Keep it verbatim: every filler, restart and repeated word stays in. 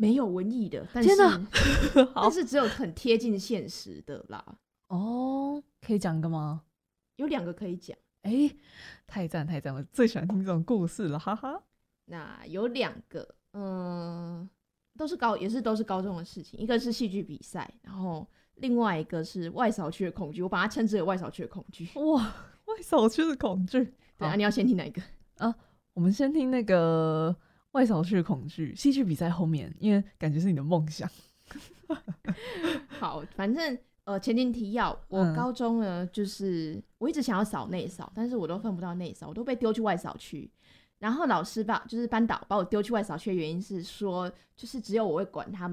没有文艺的，但是天哪但是只有很贴近现实的啦。 哦，可以讲一个吗？ 有两个可以讲。 哎、太赞太赞，我最喜欢听这种故事了，哈哈。 那有两个，嗯，都是高，也是都是高中的事情。一个是戏剧比赛，然后另外一个是外扫区的恐惧，我把它称之为外扫区的恐惧。 哇，外扫区的恐惧。 对啊，你要先听哪一个？ 啊，我们先听那个外扫区的恐惧，戏剧比赛后面，因为感觉是你的梦想。 好，反正呃，前情提要，我嗯高中呢，就是我一直想要扫内扫，但是我都分不到内扫，我都被丢去外扫区。然后老师吧，就是班导把我丢去外扫区的原因是说，就是只有我会管他们。